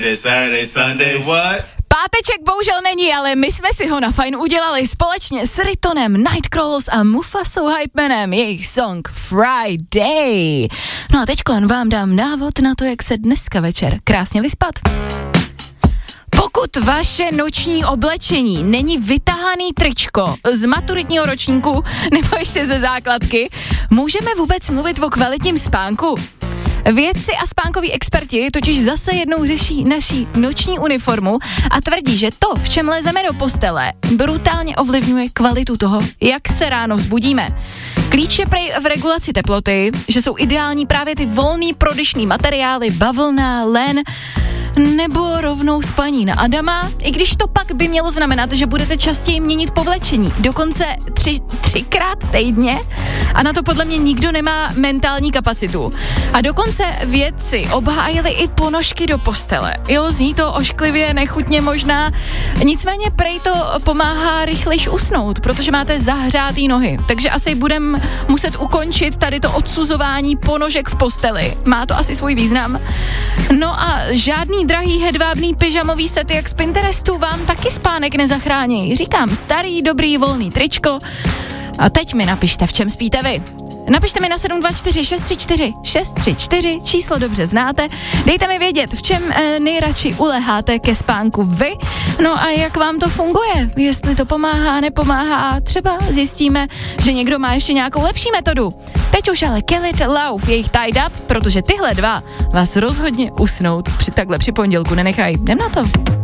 Saturday, Sunday, what? Páteček bohužel není, ale my jsme si ho na fajn udělali společně s Ritonem, Nightcrawlers a Mufasou Hypemanem, jejich song Friday. No a teďkon vám dám návod na to, jak se dneska večer krásně vyspat. Pokud vaše noční oblečení není vytahaný tričko z maturitního ročníku nebo ještě ze základky, můžeme vůbec mluvit o kvalitním spánku? Vědci a spánkoví experti totiž zase jednou řeší naší noční uniformu a tvrdí, že to, v čem lezeme do postele, brutálně ovlivňuje kvalitu toho, jak se ráno vzbudíme. Klíč je prej v regulaci teploty, že jsou ideální právě ty volný prodyšný materiály, bavlna, len nebo rovnou spaní na Adama, i když to pak by mělo znamenat, že budete častěji měnit povlečení, dokonce třikrát týdně a na to podle mě nikdo nemá mentální kapacitu. A dokonce vědci obhájili i ponožky do postele. Jo, zní to ošklivě, nechutně možná, nicméně prej to pomáhá rychlejš usnout, protože máte zahřátý nohy, takže asi budem muset ukončit tady to odsuzování ponožek v posteli. Má to asi svůj význam. No a žádný drahý hedvábný pyžamový set jak z Pinterestu vám taky spánek nezachrání. Říkám, starý, dobrý, volný tričko. A teď mi napište, v čem spíte vy. Napište mi na 724 634 634, číslo dobře znáte. Dejte mi vědět, v čem nejradši uleháte ke spánku vy. No a jak vám to funguje, jestli to pomáhá, nepomáhá. Třeba zjistíme, že někdo má ještě nějakou lepší metodu. Teď už ale Kill It Love, jejich Tied Up, protože tyhle dva vás rozhodně usnout při pondělku nenechají. Jdem na to.